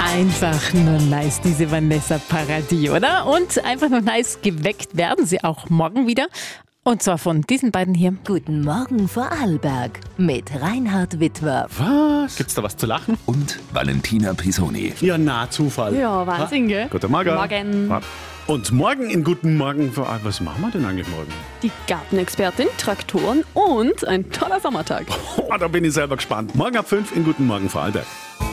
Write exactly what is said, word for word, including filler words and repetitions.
Einfach nur nice, diese Vanessa Paradis, oder? Und einfach nur nice geweckt werden sie auch morgen wieder. Und zwar von diesen beiden hier. Guten Morgen Vorarlberg mit Reinhard Wittwer. Was? Gibt's da was zu lachen? Und Valentina Pisoni. Ja, na, Zufall. Ja, Wahnsinn, gell? Guten Morgen. Morgen. Ja. Und morgen in Guten Morgen für alle. Was machen wir denn eigentlich morgen? Die Gartenexpertin, Traktoren und ein toller Sommertag. Oh, da bin ich selber gespannt. Morgen ab fünf in Guten Morgen Vorarlberg.